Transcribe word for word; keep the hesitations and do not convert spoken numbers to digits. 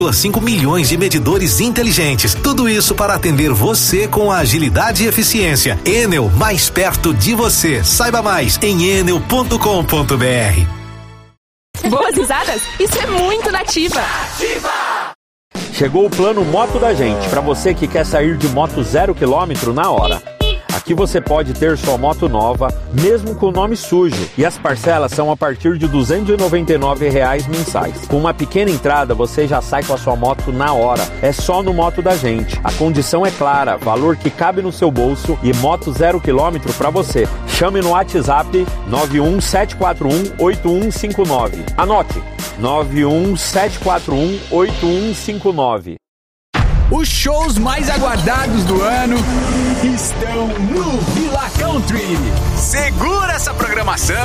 cinco milhões de medidores inteligentes. Tudo isso para atender você com agilidade e eficiência. Enel, mais perto de você. Saiba mais em enel ponto com ponto br. Boas risadas? Isso é muito nativa. Nativa! Chegou o plano Moto da Gente, para você que quer sair de moto zero quilômetro na hora. Aqui você pode ter sua moto nova, mesmo com o nome sujo. E as parcelas são a partir de duzentos e noventa e nove reais mensais. Com uma pequena entrada, você já sai com a sua moto na hora. É só no Moto da Gente. A condição é clara, valor que cabe no seu bolso e moto zero quilômetro para você. Chame no WhatsApp nove um sete quatro um oito um cinco nove. Anote, nove um sete quatro um oito um cinco nove. Os shows mais aguardados do ano estão no Villa Country. Segura essa programação.